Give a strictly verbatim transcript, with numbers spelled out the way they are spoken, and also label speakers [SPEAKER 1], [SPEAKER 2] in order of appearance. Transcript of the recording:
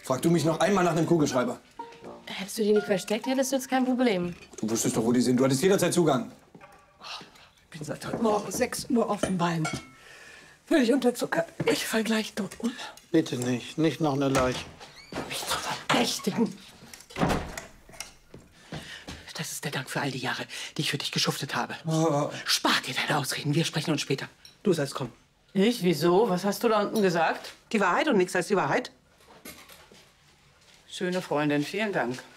[SPEAKER 1] Frag du mich noch einmal nach einem Kugelschreiber.
[SPEAKER 2] Hättest du die nicht versteckt, hättest du jetzt kein Problem.
[SPEAKER 1] Du wusstest doch, wo die sind. Du hattest jederzeit Zugang.
[SPEAKER 3] Ich bin seit heute Morgen sechs Uhr auf dem Bein. Völlig unterzuckert. Ich fall gleich tot um.
[SPEAKER 4] Bitte nicht. Nicht noch eine Leiche.
[SPEAKER 3] Mich zu verdächtigen. Das ist der Dank für all die Jahre, die ich für dich geschuftet habe.
[SPEAKER 1] Oh.
[SPEAKER 3] Spar dir deine Ausreden. Wir sprechen uns später. Du sollst kommen.
[SPEAKER 5] Ich? Wieso? Was hast du da unten gesagt?
[SPEAKER 3] Die Wahrheit und nichts als die Wahrheit.
[SPEAKER 5] Schöne Freundin, vielen Dank.